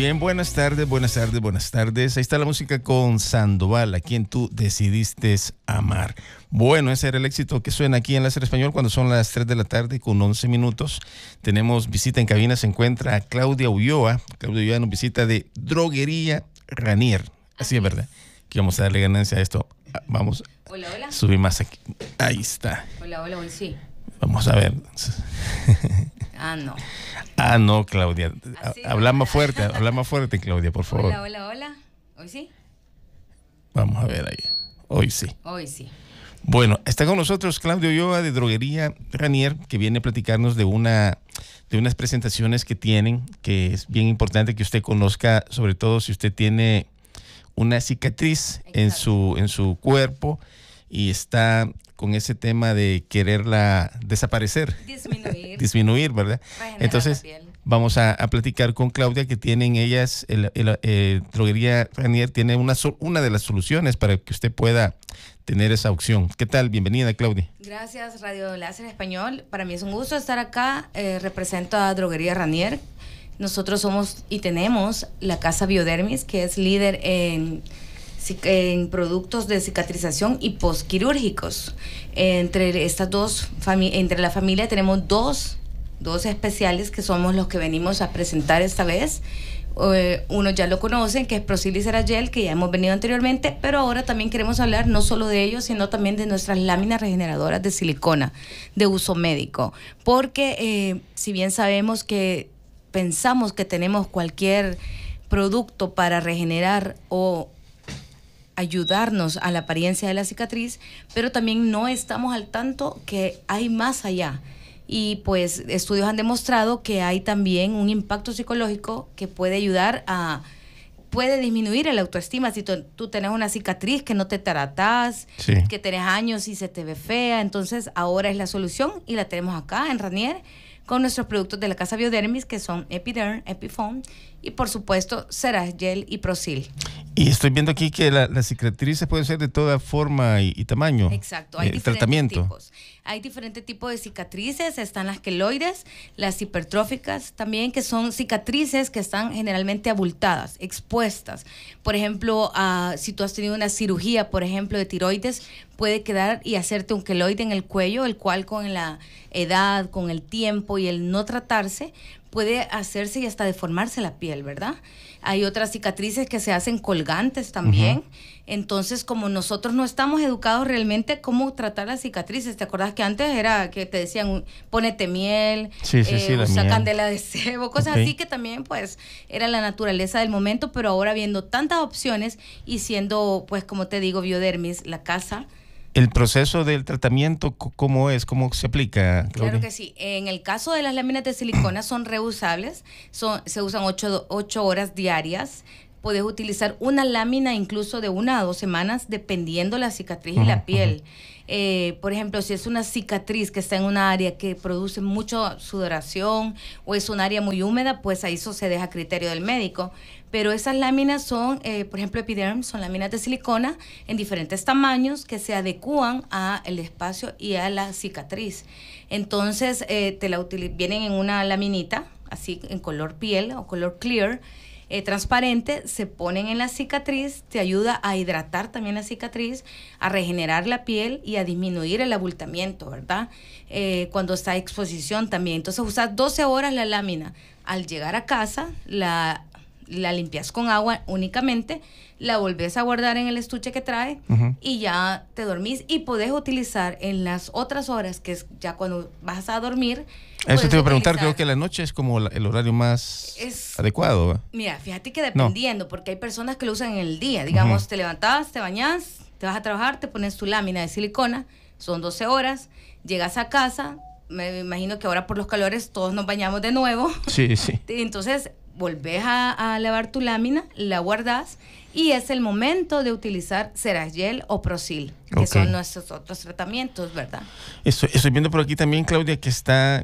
bien, buenas tardes, buenas tardes, buenas tardes. Ahí está la música con Sandoval, a quien tú decidiste amar. Bueno, ese era el éxito que suena aquí en Láser Español cuando son las 3 de la tarde con 11 minutos. Tenemos visita en cabina, se encuentra Claudia Ulloa. Claudia Ulloa nos visita de Droguería Ranier. Así es, ¿verdad? Que vamos a darle ganancia a esto. Vamos. Hola, hola. Subir más aquí. Ahí está. Hola, hola, hoy sí. Vamos a ver. No. No, Claudia. Así Habla más fuerte, Claudia, por favor. Hola, hola, hola. ¿Hoy sí? Vamos a ver ahí. Hoy sí. Hoy sí. Bueno, está con nosotros Claudia Ulloa de Droguería Ranier, que viene a platicarnos de unas presentaciones que tienen, que es bien importante que usted conozca, sobre todo si usted tiene una cicatriz en su cuerpo y está con ese tema de quererla desaparecer. Disminuir, ¿verdad? Entonces, vamos a platicar con Claudia, que tienen ellas, Droguería Ranier tiene una de las soluciones para que usted pueda tener esa opción. ¿Qué tal? Bienvenida, Claudia. Gracias, Radio Láser Español. Para mí es un gusto estar acá. Represento a Droguería Ranier. Nosotros somos y tenemos la Casa Biodermis, que es líder en productos de cicatrización y postquirúrgicos. Entre la familia tenemos dos especiales que somos los que venimos a presentar esta vez. Uno ya lo conocen, que es Prosil y Ceragel, que ya hemos venido anteriormente, pero ahora también queremos hablar no solo de ellos, sino también de nuestras láminas regeneradoras de silicona de uso médico, porque si bien sabemos que pensamos que tenemos cualquier producto para regenerar o ayudarnos a la apariencia de la cicatriz, pero también no estamos al tanto que hay más allá. Y pues estudios han demostrado que hay también un impacto psicológico que puede ayudar puede disminuir el autoestima. Si tú tenés una cicatriz que no te tratás, sí, que tenés años y se te ve fea, entonces ahora es la solución y la tenemos acá en Ranier con nuestros productos de la Casa Biodermis, que son Epiderm, Epifoam y por supuesto Ceragel y Prosil. Y estoy viendo aquí que las cicatrices pueden ser de toda forma y tamaño. Exacto, hay diferentes tratamiento. Tipos. Hay diferentes tipos de cicatrices, están las queloides, las hipertróficas también, que son cicatrices que están generalmente abultadas, expuestas. Por ejemplo, si tú has tenido una cirugía, por ejemplo, de tiroides, puede quedar y hacerte un queloide en el cuello, el cual con la edad, con el tiempo y el no tratarse, puede hacerse y hasta deformarse la piel, ¿verdad? Hay otras cicatrices que se hacen colgantes también. Uh-huh. Entonces, como nosotros no estamos educados realmente cómo tratar las cicatrices, ¿te acuerdas que antes era que te decían ponete miel, usa candela de sebo, cosas así que también pues era la naturaleza del momento, pero ahora viendo tantas opciones y siendo pues como te digo Biodermis, la casa. ¿El proceso del tratamiento cómo es? ¿Cómo se aplica, Claudia? Claro que sí. En el caso de las láminas de silicona son reusables, se usan 8 horas diarias. Puedes utilizar una lámina incluso de 1 a 2 semanas dependiendo la cicatriz y la piel. Por ejemplo, si es una cicatriz que está en una área que produce mucha sudoración o es un área muy húmeda, pues ahí eso se deja a criterio del médico. Pero esas láminas son, por ejemplo, Epiderm, son láminas de silicona en diferentes tamaños que se adecúan al espacio y a la cicatriz. Entonces, vienen en una laminita, así en color piel o color clear, transparente, se ponen en la cicatriz, te ayuda a hidratar también la cicatriz, a regenerar la piel y a disminuir el abultamiento, ¿verdad? Cuando está en exposición también. Entonces, usas 12 horas la lámina. Al llegar a casa, la limpias con agua únicamente, la volvés a guardar en el estuche que trae y ya te dormís y podés utilizar en las otras horas, que es ya cuando vas a dormir. Eso te iba a preguntar, creo que la noche es como el horario más adecuado. Mira, fíjate que dependiendo, porque hay personas que lo usan en el día, digamos, te levantás, te bañás, te vas a trabajar, te pones tu lámina de silicona, son 12 horas, llegas a casa, me imagino que ahora por los calores todos nos bañamos de nuevo. Sí, sí. Entonces volvés a lavar tu lámina, la guardás y es el momento de utilizar Ceragel o Prosil, que son nuestros otros tratamientos, ¿verdad? Estoy viendo por aquí también, Claudia, que está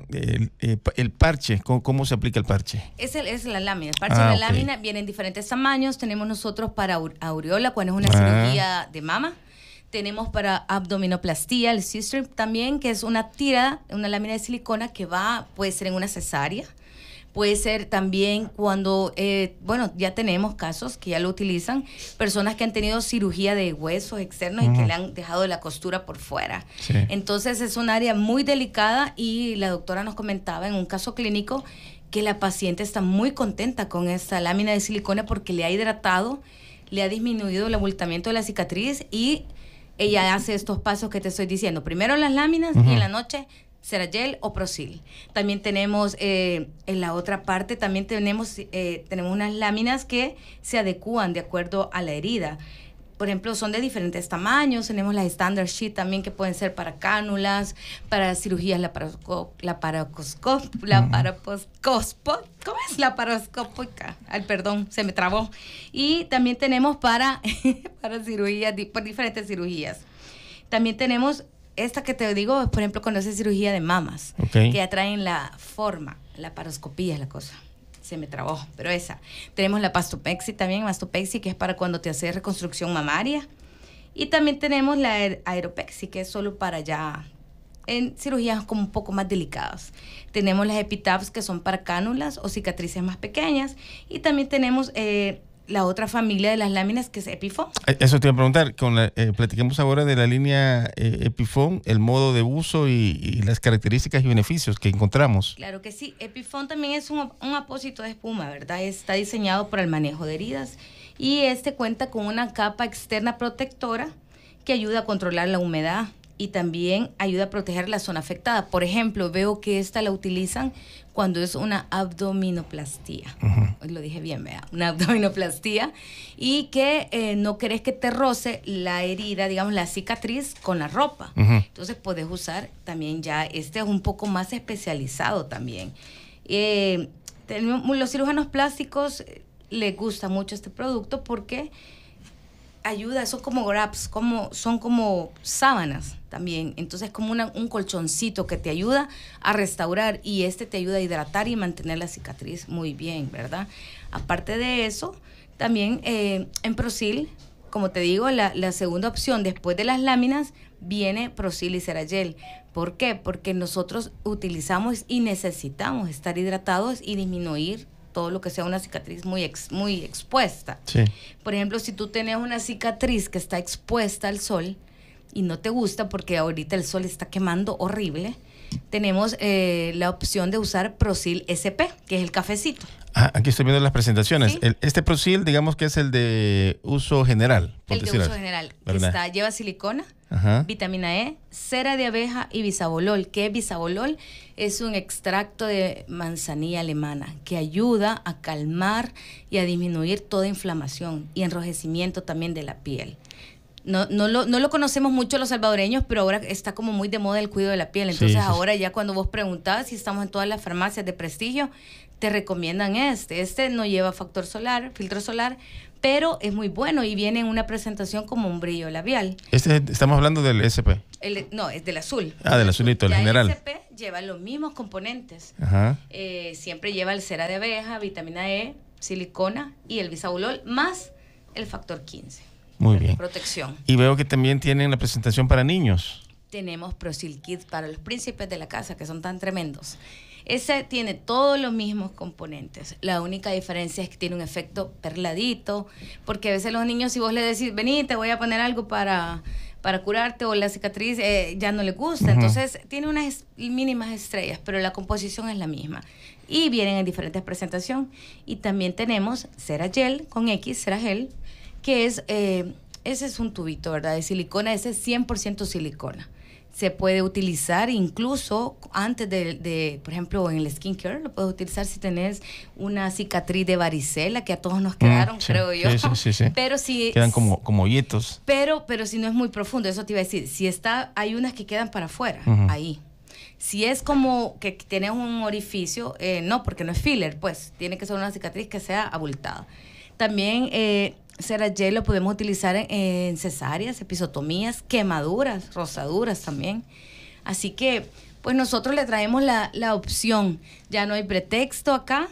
el parche. ¿Cómo se aplica el parche? Es la lámina. El parche de la lámina viene en diferentes tamaños. Tenemos nosotros para aureola, cuando es una cirugía de mama. Tenemos para abdominoplastía, el C-strip también, que es una lámina de silicona que puede ser en una cesárea. Puede ser también cuando, bueno, ya tenemos casos que ya lo utilizan, personas que han tenido cirugía de huesos externos y que le han dejado la costura por fuera. Sí. Entonces es un área muy delicada y la doctora nos comentaba en un caso clínico que la paciente está muy contenta con esta lámina de silicona porque le ha hidratado, le ha disminuido el abultamiento de la cicatriz y ella hace estos pasos que te estoy diciendo. Primero las láminas y en la noche Ceragel o Prosil. También tenemos en la otra parte, también tenemos unas láminas que se adecúan de acuerdo a la herida. Por ejemplo, son de diferentes tamaños. Tenemos las Standard Sheet también que pueden ser para cánulas, para cirugías laparoscópica. Ay, perdón, se me trabó. Y también tenemos para cirugías, por diferentes cirugías. También tenemos esta que te digo, por ejemplo, cuando hace cirugía de mamas, que ya traen la forma, la paroscopía es la cosa. Se me trabó, pero esa. Tenemos la mastopexy también, mastopexy, que es para cuando te haces reconstrucción mamaria. Y también tenemos la aeropexy, que es solo para ya en cirugías como un poco más delicadas. Tenemos las epitaps, que son para cánulas o cicatrices más pequeñas. Y también tenemos la otra familia de las láminas, que es Epifoam. Eso te iba a preguntar. Platiquemos ahora de la línea Epifoam, el modo de uso y las características y beneficios que encontramos. Claro que sí. Epifoam también es un apósito de espuma, ¿verdad? Está diseñado para el manejo de heridas y cuenta con una capa externa protectora que ayuda a controlar la humedad y también ayuda a proteger la zona afectada. Por ejemplo, veo que esta la utilizan cuando es una abdominoplastía. Hoy lo dije bien, vea, una abdominoplastía, y que no querés que te roce la herida, digamos, la cicatriz con la ropa. Entonces puedes usar también es un poco más especializado también. Los cirujanos plásticos les gusta mucho este producto porque ayuda, son como wraps, son como sábanas también. Entonces es como un colchoncito que te ayuda a restaurar y te ayuda a hidratar y mantener la cicatriz muy bien, ¿verdad? Aparte de eso, también en Prosil, como te digo, la segunda opción después de las láminas viene Prosil y Ceragel. ¿Por qué? Porque nosotros utilizamos y necesitamos estar hidratados y disminuir todo lo que sea una cicatriz muy expuesta. Sí. Por ejemplo, si tú tienes una cicatriz que está expuesta al sol y no te gusta porque ahorita el sol está quemando horrible, tenemos la opción de usar Prosil SP, que es el cafecito. Aquí estoy viendo las presentaciones. ¿Sí? Este Prosil, digamos que es el de uso general. El de uso general. Lleva silicona, vitamina E, cera de abeja y bisabolol. ¿Qué es bisabolol? Es un extracto de manzanilla alemana que ayuda a calmar y a disminuir toda inflamación y enrojecimiento también de la piel. No lo conocemos mucho los salvadoreños, pero ahora está como muy de moda el cuidado de la piel. Entonces ahora ya cuando vos preguntabas si estamos en todas las farmacias de prestigio, te recomiendan este no lleva filtro solar, pero es muy bueno y viene en una presentación como un brillo labial. Estamos hablando del SP. No, es del azul. Del azulito, el general. El SP lleva los mismos componentes. Siempre lleva el cera de abeja, vitamina E, silicona y el bisabolol más el factor 15. Muy bien. Protección. Y veo que también tienen la presentación para niños. Tenemos Prosil Kids para los príncipes de la casa, que son tan tremendos. Ese tiene todos los mismos componentes. La única diferencia es que tiene un efecto perladito, porque a veces los niños, si vos le decís, vení, te voy a poner algo para curarte, o la cicatriz ya no les gusta. Entonces tiene unas mínimas estrellas, pero la composición es la misma. Y vienen en diferentes presentaciones. Y también tenemos Ceragel con X, Ceragel, que ese es un tubito, ¿verdad? De silicona, ese es 100% silicona. Se puede utilizar incluso antes por ejemplo, en el skincare, lo puedes utilizar si tenés una cicatriz de varicela, que a todos nos quedaron, creo yo. Sí. Pero si quedan como hoyitos. Pero si no es muy profundo, eso te iba a decir. Hay unas que quedan para afuera, ahí. Si es como que tenés un orificio, no, porque no es filler, pues tiene que ser una cicatriz que sea abultada. También Ceragel lo podemos utilizar en cesáreas, episotomías, quemaduras, rosaduras también. Así que, pues nosotros le traemos la opción. Ya no hay pretexto acá.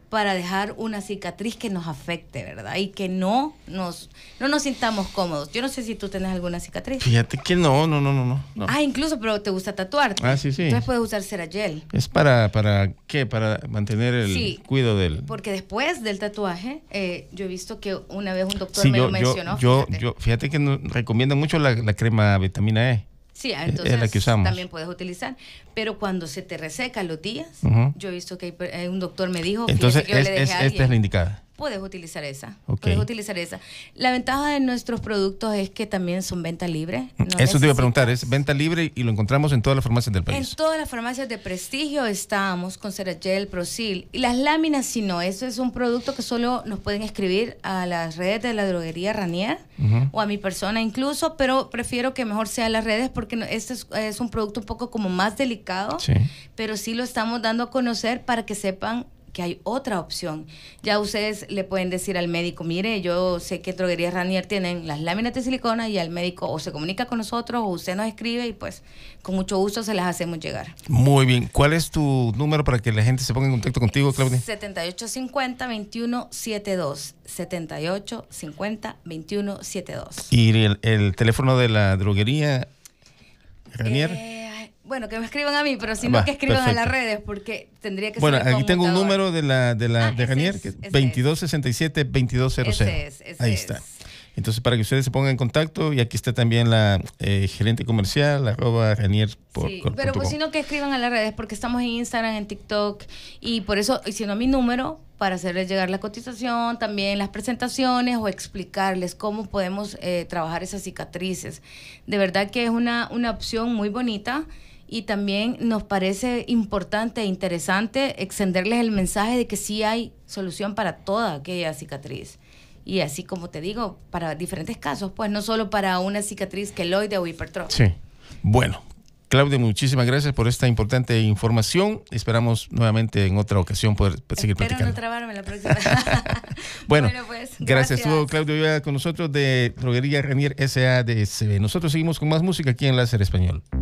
para dejar una cicatriz que nos afecte, ¿verdad? Y que no nos sintamos cómodos. Yo no sé si tú tienes alguna cicatriz. Fíjate que no. Ah, incluso, pero te gusta tatuarte. Ah, sí. Entonces puedes usar Ceragel. ¿Es para qué? Para mantener el cuidado del... Porque después del tatuaje, yo he visto que una vez un doctor me lo mencionó. Fíjate que nos recomienda mucho la crema vitamina E. Sí, entonces es la que usamos. También puedes utilizar. Pero cuando se te resecan los días, yo he visto que un doctor me dijo... Entonces, esta es la indicada. Puedes utilizar esa. Okay. Puedes utilizar esa. La ventaja de nuestros productos es que también son venta libre. Eso te iba a preguntar, es venta libre y lo encontramos en todas las farmacias del país. En todas las farmacias de prestigio estamos con Ceragel, Prosil. Y las láminas, si no, eso es un producto que solo nos pueden escribir a las redes de la droguería Ranier o a mi persona incluso, pero prefiero que mejor sea las redes porque este es un producto un poco como más delicado, pero sí lo estamos dando a conocer para que sepan que hay otra opción. Ya ustedes le pueden decir al médico, mire, yo sé que Droguerías Ranier tienen las láminas de silicona, y al médico o se comunica con nosotros o usted nos escribe y pues con mucho gusto se las hacemos llegar. Muy bien. ¿Cuál es tu número para que la gente se ponga en contacto contigo, Claudia? 7850-2172. 7850-2172. ¿Y el teléfono de la droguería Ranier? Bueno, que me escriban a mí, pero si no que escriban a las redes, porque tendría que ser aquí tengo un número de Ranier, que es 2267-2200. Ahí está. Entonces, para que ustedes se pongan en contacto, y aquí está también la gerente comercial, @Ranier. Sí, pero pues si no que escriban a las redes, porque estamos en Instagram, en TikTok, y por eso, y si no mi número, para hacerles llegar la cotización, también las presentaciones o explicarles cómo podemos trabajar esas cicatrices. De verdad que es una opción muy bonita. Y también nos parece importante e interesante extenderles el mensaje de que sí hay solución para toda aquella cicatriz. Y así como te digo, para diferentes casos, pues no solo para una cicatriz queloide o hipertrofia. Sí. Bueno, Claudia, muchísimas gracias por esta importante información. Esperamos nuevamente en otra ocasión poder seguir platicando. Espero no trabarme la próxima. Bueno, pues, gracias. Estuvo Claudio Ulloa con nosotros de Droguería Ranier S.A. de SB. Nosotros seguimos con más música aquí en Láser Español.